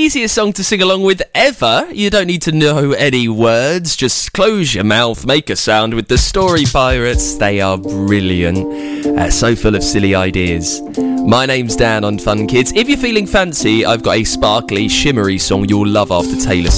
easiest song to sing along with ever. You don't need to know any words. Just close your mouth, make a sound with the Story Pirates. They are brilliant. So full of silly ideas. My name's Dan on Fun Kids. If you're feeling fancy, I've got a sparkly, shimmery song you'll love after Taylor